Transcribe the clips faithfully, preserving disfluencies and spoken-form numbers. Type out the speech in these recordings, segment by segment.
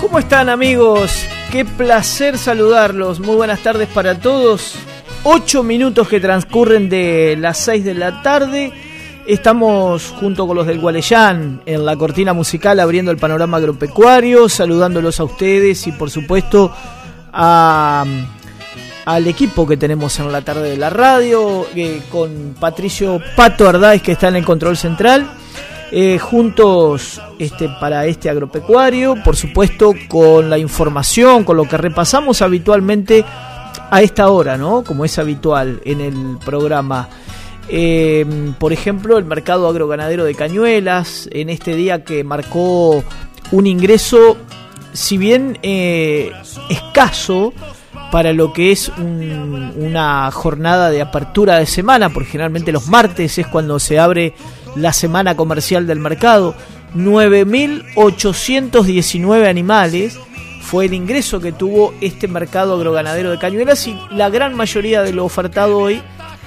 ¿Cómo están, amigos? Qué placer saludarlos. Muy buenas tardes para todos. Ocho minutos que transcurren de las seis de la tarde. Estamos junto con los del Gualeyán en la cortina musical abriendo el panorama agropecuario, saludándolos a ustedes y por supuesto a, al equipo que tenemos en la tarde de la radio, eh, con Patricio Pato Ardáiz, que está en el control central. Eh, juntos este, para este agropecuario, por supuesto con la información, con lo que repasamos habitualmente a esta hora, ¿no? Como es habitual en el programa. Eh, por ejemplo, el mercado agroganadero de Cañuelas, en este día que marcó un ingreso, si bien eh, escaso para lo que es un, una jornada de apertura de semana, porque generalmente los martes es cuando se abre la semana comercial del mercado. Nueve mil ochocientos diecinueve animales fue el ingreso que tuvo este mercado agroganadero de Cañuelas, y la gran mayoría de lo ofertado hoy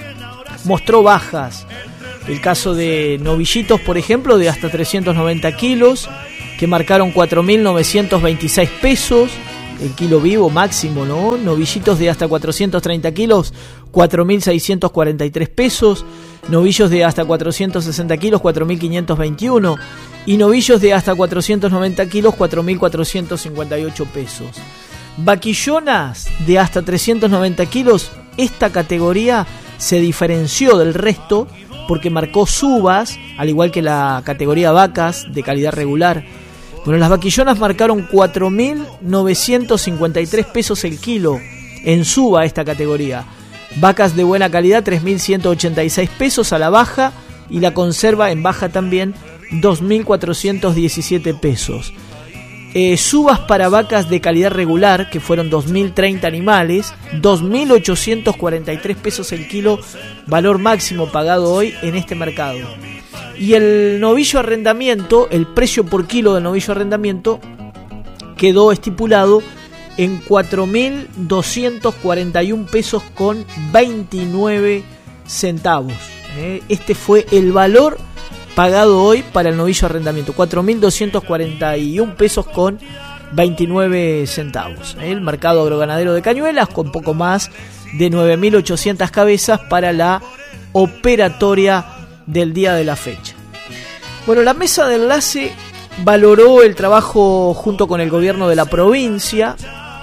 mostró bajas. El caso de novillitos, por ejemplo, de hasta trescientos noventa kilos, que marcaron cuatro mil novecientos veintiséis pesos, el kilo vivo máximo, ¿no? Novillitos de hasta cuatrocientos treinta kilos, cuatro mil seiscientos cuarenta y tres pesos. Novillos de hasta cuatrocientos sesenta kilos, cuatro mil quinientos veintiuno. Y novillos de hasta cuatrocientos noventa kilos, cuatro mil cuatrocientos cincuenta y ocho pesos. Vaquillonas de hasta trescientos noventa kilos, esta categoría se diferenció del resto porque marcó subas, al igual que la categoría vacas de calidad regular. Bueno, las vaquillonas marcaron cuatro mil novecientos cincuenta y tres pesos el kilo en suba esta categoría. Vacas de buena calidad, tres mil ciento ochenta y seis pesos a la baja, y la conserva en baja también, dos mil cuatrocientos diecisiete pesos. Eh, subas para vacas de calidad regular, que fueron dos mil treinta animales, dos mil ochocientos cuarenta y tres pesos el kilo, valor máximo pagado hoy en este mercado. Y el novillo arrendamiento, el precio por kilo del novillo arrendamiento quedó estipulado en cuatro mil doscientos cuarenta y un pesos con veintinueve centavos. ¿eh? Este fue el valor pagado hoy para el novillo arrendamiento, cuatro mil doscientos cuarenta y un pesos con veintinueve centavos. ¿eh? El mercado agroganadero de Cañuelas, con poco más de nueve mil ochocientas cabezas para la operatoria del día de la fecha. Bueno, la mesa de enlace valoró el trabajo junto con el gobierno de la provincia.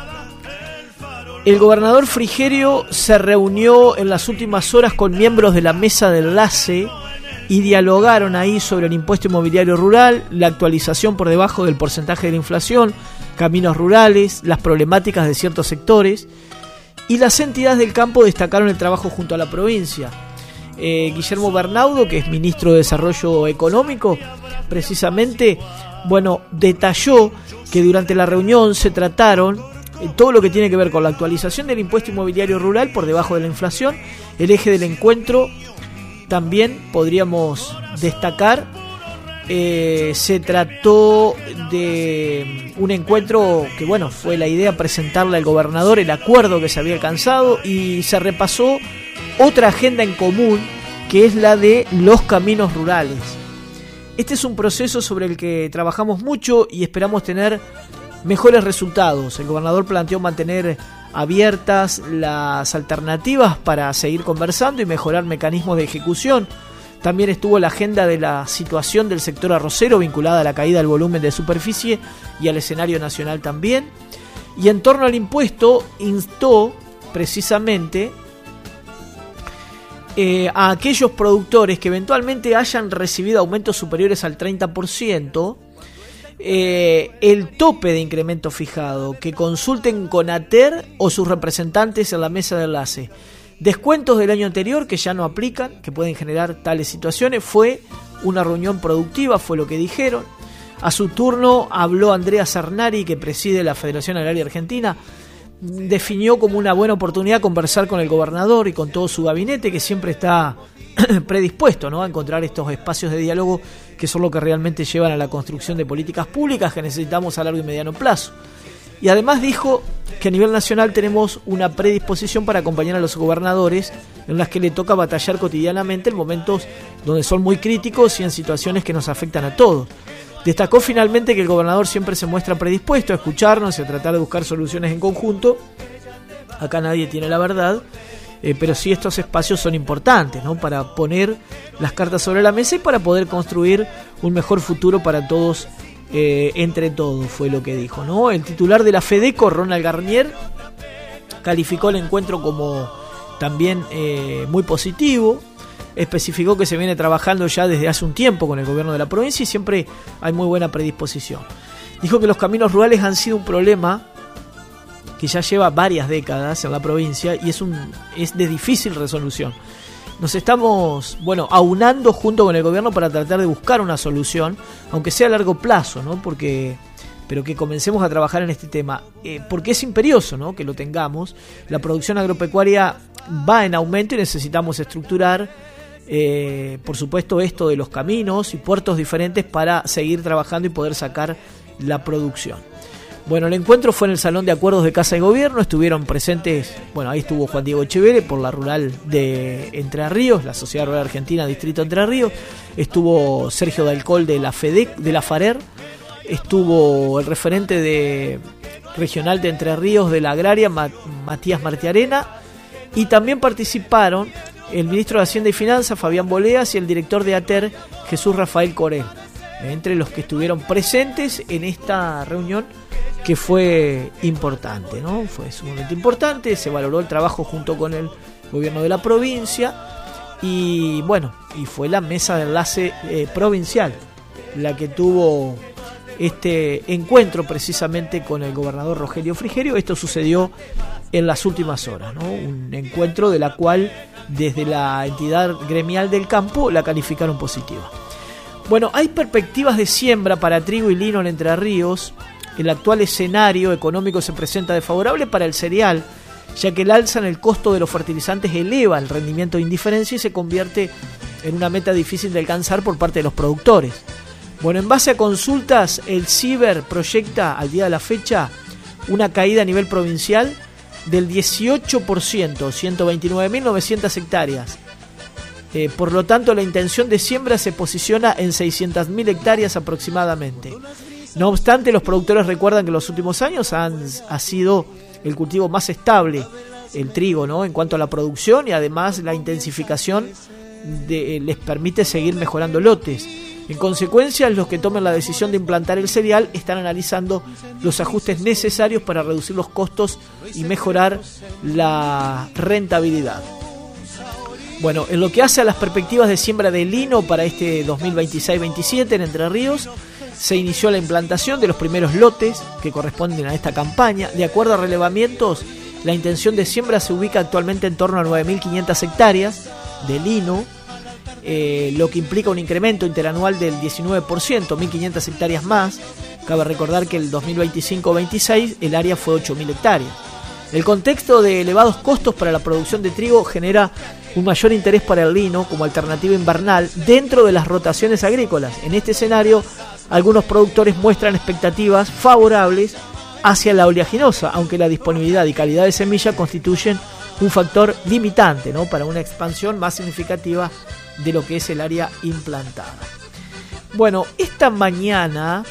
El gobernador Frigerio se reunió en las últimas horas con miembros de la mesa de enlace y dialogaron ahí sobre el impuesto inmobiliario rural, la actualización por debajo del porcentaje de la inflación, caminos rurales, las problemáticas de ciertos sectores, y las entidades del campo destacaron el trabajo junto a la provincia. Eh, Guillermo Bernaudo, que es ministro de Desarrollo Económico, precisamente, bueno, detalló que durante la reunión se trataron eh, todo lo que tiene que ver con la actualización del impuesto inmobiliario rural por debajo de la inflación. El eje del encuentro también podríamos destacar, eh, se trató de un encuentro que, bueno, fue la idea presentarle al gobernador el acuerdo que se había alcanzado, y se repasó otra agenda en común, que es la de los caminos rurales. Este es un proceso sobre el que trabajamos mucho y esperamos tener mejores resultados. El gobernador planteó mantener abiertas las alternativas para seguir conversando y mejorar mecanismos de ejecución. También estuvo la agenda de la situación del sector arrocero vinculada a la caída del volumen de superficie y al escenario nacional también. Y en torno al impuesto, instó precisamente Eh, a aquellos productores que eventualmente hayan recibido aumentos superiores al treinta por ciento, eh, el tope de incremento fijado, que consulten con ATER o sus representantes en la mesa de enlace. Descuentos del año anterior que ya no aplican, que pueden generar tales situaciones. Fue una reunión productiva, fue lo que dijeron. A su turno habló Andrea Sarnari, que preside la Federación Agraria Argentina. Definió como una buena oportunidad conversar con el gobernador y con todo su gabinete, que siempre está predispuesto, ¿no?, a encontrar estos espacios de diálogo que son lo que realmente llevan a la construcción de políticas públicas que necesitamos a largo y mediano plazo. Y además dijo que a nivel nacional tenemos una predisposición para acompañar a los gobernadores en las que le toca batallar cotidianamente en momentos donde son muy críticos y en situaciones que nos afectan a todos. Destacó finalmente que el gobernador siempre se muestra predispuesto a escucharnos y a tratar de buscar soluciones en conjunto. Acá nadie tiene la verdad, eh, pero sí estos espacios son importantes, ¿no? Para poner las cartas sobre la mesa y para poder construir un mejor futuro para todos, eh, entre todos, fue lo que dijo, ¿no? El titular de la FEDECO, Ronald Garnier, calificó el encuentro como también eh, muy positivo. Especificó que se viene trabajando ya desde hace un tiempo con el gobierno de la provincia y siempre hay muy buena predisposición. Dijo que los caminos rurales han sido un problema que ya lleva varias décadas en la provincia y es un es de difícil resolución. Nos estamos, bueno, aunando junto con el gobierno para tratar de buscar una solución, aunque sea a largo plazo, ¿no? Porque pero que comencemos a trabajar en este tema, eh, porque es imperioso, ¿no? Que lo tengamos. La producción agropecuaria va en aumento y necesitamos estructurar Eh, por supuesto esto de los caminos y puertos diferentes para seguir trabajando y poder sacar la producción. Bueno, el encuentro fue en el Salón de Acuerdos de Casa de Gobierno, estuvieron presentes, bueno, ahí estuvo Juan Diego Echeverri por la rural de Entre Ríos, la Sociedad Rural Argentina, Distrito Entre Ríos, estuvo Sergio Dalcol de la FEDEC, de la FARER, estuvo el referente de regional de Entre Ríos de la Agraria, Matías Martiarena, y también participaron el ministro de Hacienda y Finanzas, Fabián Boleas, y el director de ATER, Jesús Rafael Corel, entre los que estuvieron presentes en esta reunión que fue importante, ¿no? Fue sumamente importante, se valoró el trabajo junto con el gobierno de la provincia y bueno, y fue la mesa de enlace eh, provincial la que tuvo este encuentro precisamente con el gobernador Rogelio Frigerio. Esto sucedió en las últimas horas, ¿no? Un encuentro de la cual desde la entidad gremial del campo la calificaron positiva. Bueno, hay perspectivas de siembra para trigo y lino en Entre Ríos. El actual escenario económico se presenta desfavorable para el cereal, ya que el alza en el costo de los fertilizantes eleva el rendimiento de indiferencia y se convierte en una meta difícil de alcanzar por parte de los productores. Bueno, en base a consultas, el CIBER proyecta al día de la fecha una caída a nivel provincial del dieciocho por ciento, ciento veintinueve mil novecientas hectáreas. Eh, por lo tanto, la intención de siembra se posiciona en seiscientas mil hectáreas aproximadamente. No obstante, los productores recuerdan que en los últimos años han, ha sido el cultivo más estable, el trigo, ¿no? En cuanto a la producción, y además la intensificación de, les permite seguir mejorando lotes. En consecuencia, los que tomen la decisión de implantar el cereal están analizando los ajustes necesarios para reducir los costos y mejorar la rentabilidad. Bueno, en lo que hace a las perspectivas de siembra de lino para este dos mil veintiséis veintisiete en Entre Ríos, se inició la implantación de los primeros lotes que corresponden a esta campaña. De acuerdo a relevamientos, la intención de siembra se ubica actualmente en torno a nueve mil quinientas hectáreas de lino, Eh, lo que implica un incremento interanual del diecinueve por ciento, mil quinientas hectáreas más. Cabe recordar que el dos mil veinticinco veintiséis el área fue ocho mil hectáreas. El contexto de elevados costos para la producción de trigo genera un mayor interés para el lino como alternativa invernal dentro de las rotaciones agrícolas. En este escenario, algunos productores muestran expectativas favorables hacia la oleaginosa, aunque la disponibilidad y calidad de semilla constituyen un factor limitante, ¿no? Para una expansión más significativa de lo que es el área implantada. Bueno, esta mañana,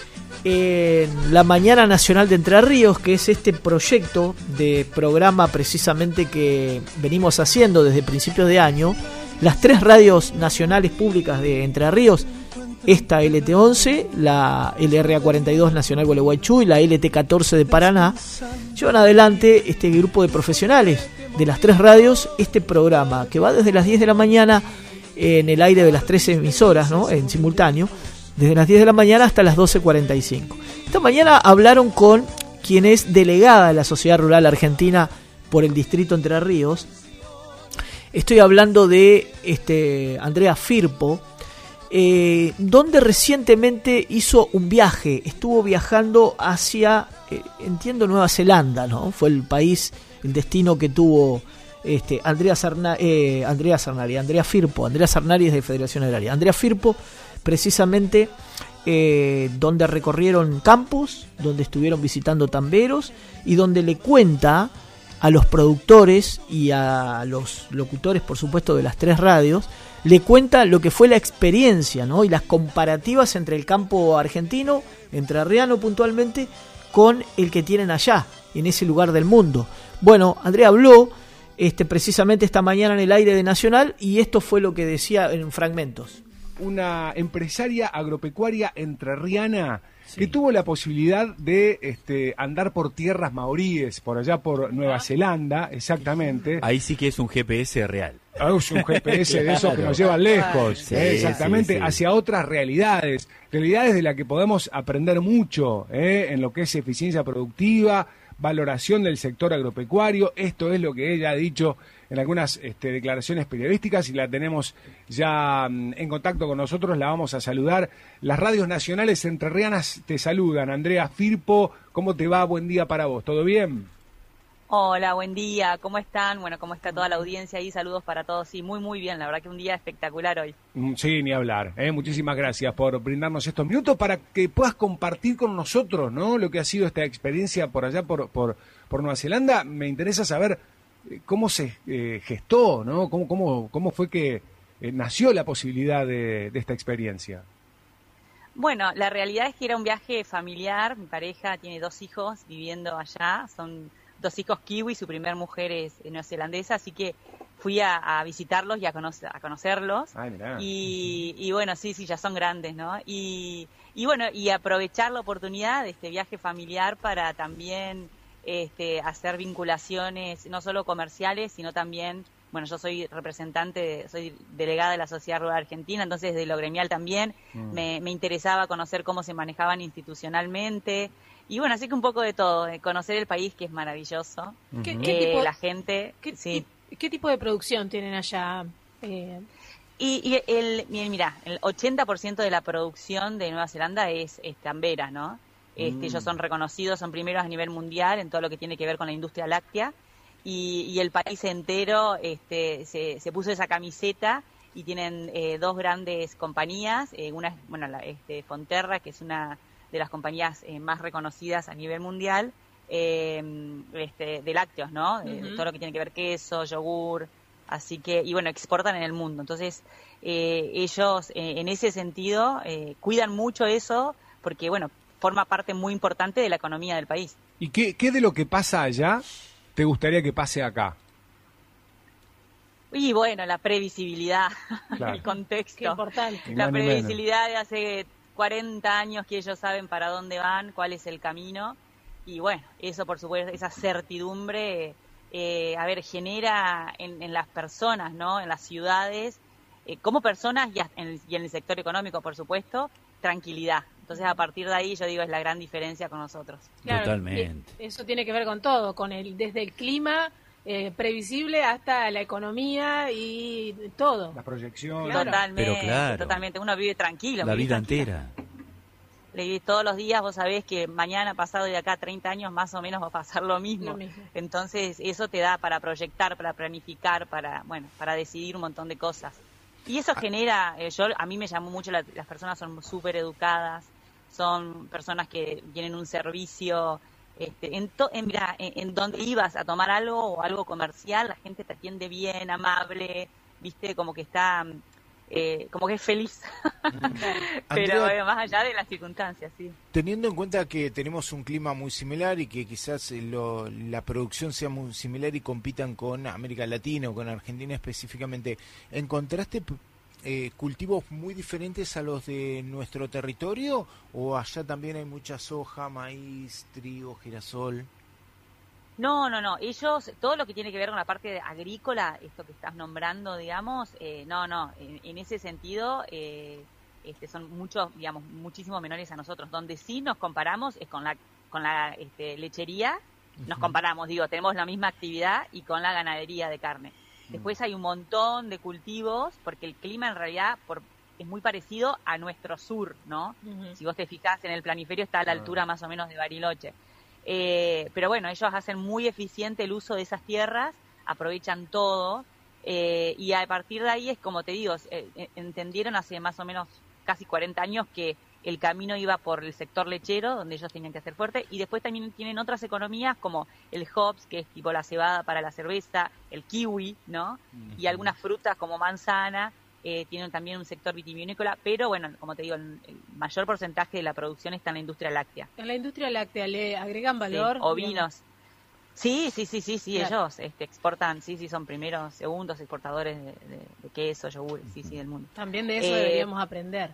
en la Mañana Nacional de Entre Ríos, que es este proyecto de programa precisamente que venimos haciendo desde principios de año, las tres radios nacionales públicas de Entre Ríos, esta L T once, la L R A cuarenta y dos Nacional Gualeguaychú y la L T catorce de Paraná, llevan adelante este grupo de profesionales de las tres radios, este programa que va desde las diez de la mañana en el aire de las tres emisoras, ¿no? En simultáneo, desde las diez de la mañana hasta las doce cuarenta y cinco. Esta mañana hablaron con quien es delegada de la Sociedad Rural Argentina por el Distrito Entre Ríos. Estoy hablando de este Andrea Firpo, eh, donde recientemente hizo un viaje, estuvo viajando hacia, eh, entiendo, Nueva Zelanda, ¿no? Fue el país, el destino que tuvo Este, Andrea, Sarna, eh, Andrea Sarnari, Andrea Firpo, Andrea Sarnari es de Federación Agraria. Andrea Firpo, precisamente, eh, donde recorrieron campos, donde estuvieron visitando tamberos y donde le cuenta a los productores y a los locutores, por supuesto, de las tres radios, le cuenta lo que fue la experiencia, ¿no? Y las comparativas entre el campo argentino, entrerriano puntualmente, con el que tienen allá, en ese lugar del mundo. Bueno, Andrea habló este, precisamente esta mañana en el aire de Nacional, y esto fue lo que decía en fragmentos. Una empresaria agropecuaria entrerriana, sí, que tuvo la posibilidad de este, andar por tierras maoríes, por allá por Nueva Zelanda, exactamente. Ahí sí que es un G P S real. Ah, es un G P S de esos que nos llevan lejos, sí, eh, exactamente, sí, sí. hacia otras realidades, realidades de las que podemos aprender mucho, eh, en lo que es eficiencia productiva, valoración del sector agropecuario. Esto es lo que ella ha dicho en algunas este, declaraciones periodísticas, y la tenemos ya mm, en contacto con nosotros, la vamos a saludar. Las radios nacionales entrerrianas te saludan. Andrea Firpo, ¿cómo te va? Buen día para vos, ¿todo bien? Hola, buen día, ¿cómo están? Bueno, ¿cómo está toda la audiencia ahí? Saludos para todos. Sí, muy, muy bien, la verdad que un día espectacular hoy. Sí, ni hablar. ¿eh? Muchísimas gracias por brindarnos estos minutos para que puedas compartir con nosotros, ¿no?, lo que ha sido esta experiencia por allá, por, por, por Nueva Zelanda. Me interesa saber cómo se eh, gestó, ¿no? Cómo, cómo, cómo fue que eh, nació la posibilidad de, de esta experiencia. Bueno, la realidad es que era un viaje familiar. Mi pareja tiene dos hijos viviendo allá, son dos hijos kiwi, su primer mujer es neozelandesa, así que fui a, a visitarlos y a, conocer, a conocerlos. Ay, mirá. Y, y bueno, sí, sí, ya son grandes, ¿no? Y, y bueno, y aprovechar la oportunidad de este viaje familiar para también este, hacer vinculaciones, no solo comerciales, sino también, bueno, yo soy representante, soy delegada de la Sociedad Rural Argentina, entonces de lo gremial también, mm. me, me interesaba conocer cómo se manejaban institucionalmente. Y bueno, así que un poco de todo, de conocer el país, que es maravilloso. ¿Qué, eh, qué tipo, la gente, ¿qué, sí. ¿qué, ¿Qué tipo de producción tienen allá? Eh... Y, y el, mira, el ochenta por ciento de la producción de Nueva Zelanda es, es tambera, ¿no? Este, mm. Ellos son reconocidos, son primeros a nivel mundial en todo lo que tiene que ver con la industria láctea. Y, y el país entero este, se, se puso esa camiseta, y tienen eh, dos grandes compañías. Eh, una es, bueno, la, este, Fonterra, que es una de las compañías eh, más reconocidas a nivel mundial, eh, este, de lácteos, ¿no? Uh-huh. De todo lo que tiene que ver queso, yogur, así que, y bueno, exportan en el mundo. Entonces, eh, ellos eh, en ese sentido eh, cuidan mucho eso, porque bueno, forma parte muy importante de la economía del país. ¿Y qué, qué de lo que pasa allá te gustaría que pase acá? Y bueno, la previsibilidad, claro. El contexto. Qué importante. La previsibilidad de hace cuarenta años que ellos saben para dónde van, cuál es el camino, y bueno, eso por supuesto, esa certidumbre, eh, a ver, genera en, en las personas, ¿no?, en las ciudades, eh, como personas y en, y en el sector económico, por supuesto, tranquilidad. Entonces, a partir de ahí, yo digo, es la gran diferencia con nosotros. Claro, totalmente. Eso tiene que ver con todo, con el desde el clima eh, previsible hasta la economía y todo. La proyección. Claro. Totalmente, Pero claro, totalmente. Uno vive tranquilo. La vive vida tranquila. entera. Le vivís todos los días, vos sabés que mañana, pasado y de acá a treinta años, más o menos va a pasar lo mismo. Lo mismo. Entonces, eso te da para proyectar, para planificar, para, bueno, para decidir un montón de cosas. Y eso genera, eh, yo a mí me llamó mucho, la, las personas son súper educadas, son personas que tienen un servicio, este, en, to, en, mira, en, en donde ibas a tomar algo o algo comercial, la gente te atiende bien, amable, viste, como que está, eh, como que es feliz. Pero Andrea, eh, más allá de las circunstancias, sí. Teniendo en cuenta que tenemos un clima muy similar y que quizás lo, la producción sea muy similar y compitan con América Latina o con Argentina específicamente, ¿encontraste eh, cultivos muy diferentes a los de nuestro territorio o allá también hay mucha soja, maíz, trigo, girasol? No, no, no. Ellos, todo lo que tiene que ver con la parte agrícola, esto que estás nombrando, digamos, eh, no, no. En, en ese sentido, eh, este, son muchos, digamos, muchísimo menores a nosotros. Donde sí nos comparamos es con la, con la este, lechería. Nos comparamos, digo, tenemos la misma actividad, y con la ganadería de carne. Después hay un montón de cultivos, porque el clima en realidad por, es muy parecido a nuestro sur, ¿no? Uh-huh. Si vos te fijás en el planiferio, está a la altura más o menos de Bariloche. Eh, pero bueno, ellos hacen muy eficiente el uso de esas tierras, aprovechan todo, eh, y a partir de ahí es como te digo, eh, entendieron hace más o menos casi cuarenta años que el camino iba por el sector lechero, donde ellos tenían que hacer fuerte, y después también tienen otras economías como el hops, que es tipo la cebada para la cerveza, el kiwi, ¿no? Uh-huh. Y algunas frutas como manzana, eh, tienen también un sector vitivinícola, pero bueno, como te digo, el, el mayor porcentaje de la producción está en la industria láctea. En la industria láctea le agregan valor. Sí, ovinos. Sí, sí, sí, sí, sí, Claro. ellos este, exportan, sí, sí, son primeros, segundos exportadores de, de, de queso, yogur, sí, sí, del mundo. También de eso Eh, deberíamos aprender.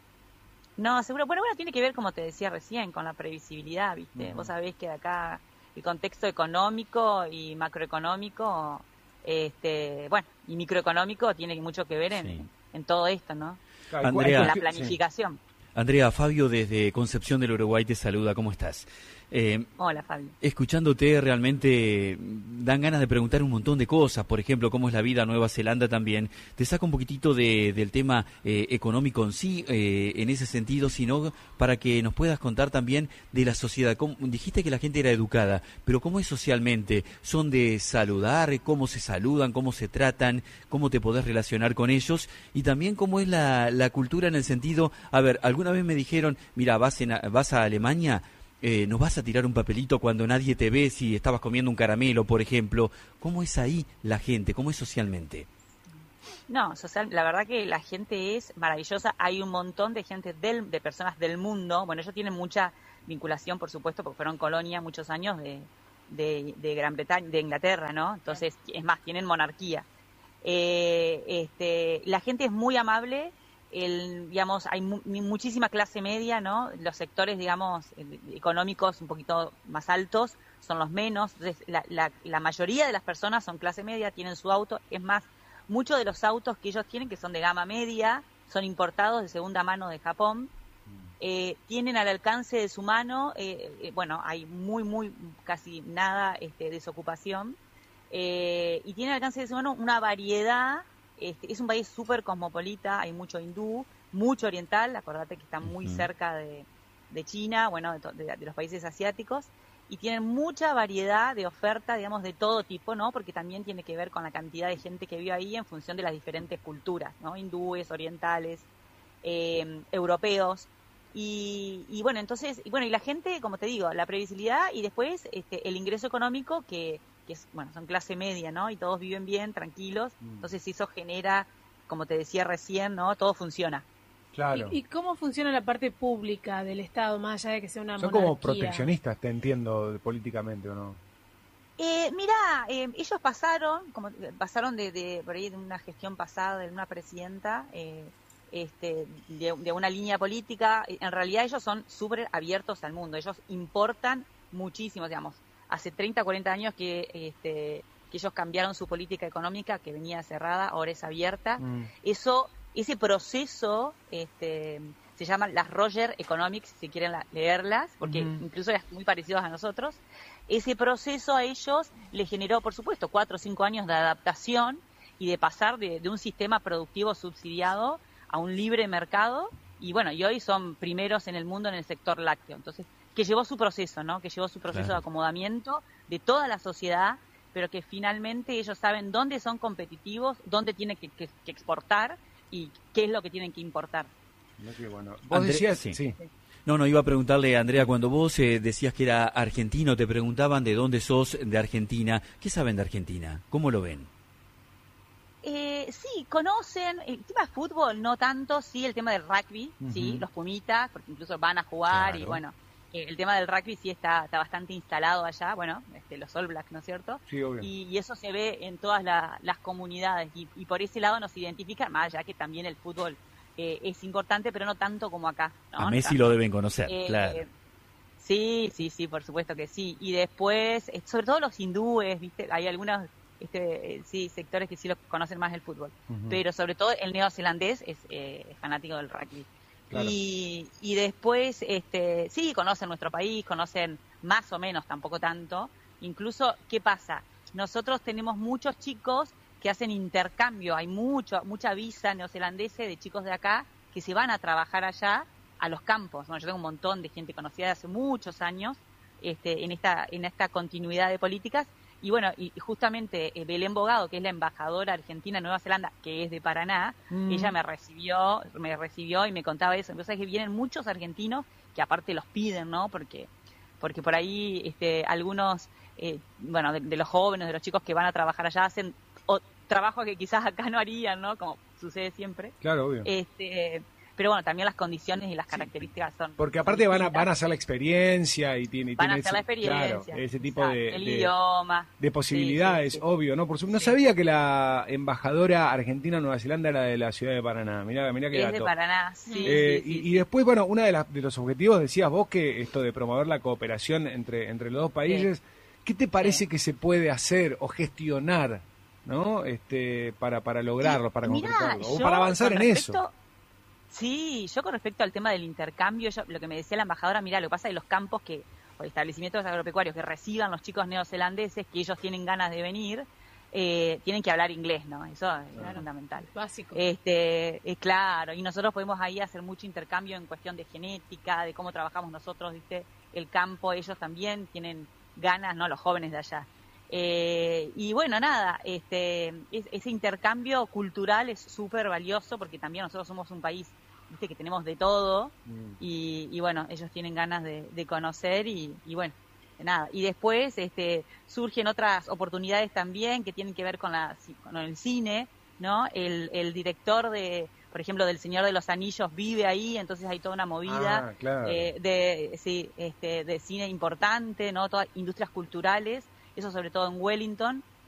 No, seguro. Bueno, bueno, tiene que ver, como te decía recién, con la previsibilidad, ¿viste? Uh-huh. Vos sabés que acá el contexto económico y macroeconómico, este, bueno, y microeconómico tiene mucho que ver en, sí. en todo esto, ¿no? Andrea, en la planificación. Sí. Andrea, Fabio desde Concepción del Uruguay te saluda, ¿cómo estás? Eh, Hola, Fabio. Escuchándote realmente dan ganas de preguntar un montón de cosas, por ejemplo, cómo es la vida en Nueva Zelanda también. Te saco un poquitito de, del tema eh, económico en sí, eh, en ese sentido, sino para que nos puedas contar también de la sociedad. ¿Cómo, dijiste que la gente era educada, pero ¿cómo es socialmente? ¿Son de saludar? ¿Cómo se saludan? ¿Cómo se tratan? ¿Cómo te podés relacionar con ellos? Y también cómo es la, la cultura en el sentido, a ver, alguna vez me dijeron, mira, vas, en, vas a Alemania, Eh, ¿nos vas a tirar un papelito cuando nadie te ve si estabas comiendo un caramelo, por ejemplo? ¿Cómo es ahí la gente? ¿Cómo es socialmente? No, social, la verdad que la gente es maravillosa. Hay un montón de gente, del, de personas del mundo. Bueno, ellos tienen mucha vinculación, por supuesto, porque fueron colonia muchos años de, de, de Gran Bretaña, de Inglaterra, ¿no? Entonces, es más, tienen monarquía. Eh, este, la gente es muy amable. El, digamos, hay mu muchísima clase media, ¿no? Los sectores, digamos, económicos un poquito más altos son los menos. Entonces, la, la, la mayoría de las personas son clase media, tienen su auto. Es más, muchos de los autos que ellos tienen, que son de gama media, son importados de segunda mano de Japón. Eh, tienen al alcance de su mano, eh, eh, bueno, hay muy, muy, casi nada este, desocupación. Eh, y tienen al alcance de su mano una variedad. Este, es un país súper cosmopolita, hay mucho hindú, mucho oriental, acordate que está muy uh-huh. cerca de, de China, bueno, de, de, de los países asiáticos, y tienen mucha variedad de oferta, digamos, de todo tipo, ¿no? Porque también tiene que ver con la cantidad de gente que vive ahí en función de las diferentes culturas, ¿no? Hindúes, orientales, eh, europeos, y, y bueno, entonces, y bueno, y la gente, como te digo, la previsibilidad y después este, el ingreso económico que... que es, bueno, son clase media, ¿no? Y todos viven bien, tranquilos, mm. entonces eso genera, como te decía recién, ¿no? Todo funciona. Claro. ¿Y, y cómo funciona la parte pública del Estado, más allá de que sea una Son monarquía? Como proteccionistas, te entiendo, políticamente, ¿o no? Eh, mirá, eh, ellos pasaron, como pasaron de, de, por ahí de una gestión pasada de una presidenta, eh, este, de, de una línea política, en realidad ellos son súper abiertos al mundo, ellos importan muchísimo, digamos. Hace treinta, cuarenta años que, este, que ellos cambiaron su política económica, que venía cerrada, ahora es abierta. Mm. Eso, ese proceso, este, se llaman las Roger Economics, si quieren la, leerlas, porque mm. incluso eran muy parecidos a nosotros. Ese proceso a ellos les generó, por supuesto, cuatro o cinco años de adaptación y de pasar de, de un sistema productivo subsidiado a un libre mercado. Y bueno, y hoy son primeros en el mundo en el sector lácteo. Entonces, que llevó su proceso, ¿no? Que llevó su proceso claro. de acomodamiento de toda la sociedad, pero que finalmente ellos saben dónde son competitivos, dónde tienen que, que, que exportar y qué es lo que tienen que importar. No, qué bueno. ¿Vos André, decías? Sí. sí. No, no, iba a preguntarle, Andrea, cuando vos eh, decías que era argentino, te preguntaban de dónde sos de Argentina. ¿Qué saben de Argentina? ¿Cómo lo ven? Eh, sí, conocen el tema de fútbol, no tanto, sí, el tema del rugby, uh-huh. sí, los Pumitas, porque incluso van a jugar claro. y bueno... El tema del rugby sí está, está bastante instalado allá, bueno, este, los All Blacks, ¿no es cierto? Sí, obvio. Y, y eso se ve en todas la, las comunidades y, y por ese lado nos identifican, más allá que también el fútbol eh, es importante, pero no tanto como acá, ¿no? A Messi lo deben conocer, eh, claro. Eh, sí, sí, sí, por supuesto que sí. Y después, sobre todo los hindúes, ¿viste? Hay algunos este, sí, sectores que sí lo conocen más el fútbol, uh-huh. pero sobre todo el neozelandés es, eh, es fanático del rugby. Claro. Y, y después, este, sí, conocen nuestro país, conocen más o menos, tampoco tanto. Incluso, ¿qué pasa? Nosotros tenemos muchos chicos que hacen intercambio, hay mucho, mucha visa neozelandesa de chicos de acá que se van a trabajar allá a los campos. Bueno, yo tengo un montón de gente conocida de hace muchos años este, en esta en esta continuidad de políticas. Y bueno, y justamente eh, Belén Bogado, que es la embajadora argentina en Nueva Zelanda, que es de Paraná, mm. ella me recibió, me recibió y me contaba eso. Entonces que vienen muchos argentinos que aparte los piden, ¿no? Porque porque por ahí este, algunos, eh, bueno, de, de los jóvenes, de los chicos que van a trabajar allá hacen o, trabajo que quizás acá no harían, ¿no? Como sucede siempre. Claro, obvio. Este, pero bueno, también las condiciones y las características son. Porque aparte van a, van a hacer la experiencia y tiene, van a tiene hacer la experiencia. Claro, ese tipo exacto, de, el de, idioma. de posibilidades, sí, sí, sí. obvio, ¿no? Por su, no Sí. sabía que la embajadora argentina en Nueva Zelanda era de la ciudad de Paraná. Mirá, mirá qué Es dato. de Paraná, sí. Eh, sí, sí, y, sí. y después, bueno, uno de, las, de los objetivos, decías vos, que esto de promover la cooperación entre, entre los dos países, sí. ¿Qué te parece sí. que se puede hacer o gestionar, ¿no? Este, para, para lograrlo, para Mirá, concretarlo, o yo, para avanzar en respecto, eso? Sí, yo con respecto al tema del intercambio, yo, lo que me decía la embajadora, mira, lo que pasa es que los campos que, o establecimientos agropecuarios que reciban los chicos neozelandeses, que ellos tienen ganas de venir, eh, tienen que hablar inglés, ¿no? Eso es claro. fundamental. Básico. Este, es claro, y nosotros podemos ahí hacer mucho intercambio en cuestión de genética, de cómo trabajamos nosotros, ¿viste? El campo, ellos también tienen ganas, ¿no? Los jóvenes de allá. Eh, y bueno, nada, este, es, ese intercambio cultural es súper valioso porque también nosotros somos un país, viste, que tenemos de todo mm. y, y bueno, ellos tienen ganas de, de conocer y, y bueno, nada. Y después este, surgen otras oportunidades también que tienen que ver con, la, con el cine, ¿no? El, el director de, por ejemplo, del Señor de los Anillos vive ahí, entonces hay toda una movida ah, claro. eh, de, sí, este, de cine importante, ¿no? Todas industrias culturales. Eso sobre todo en Wellington,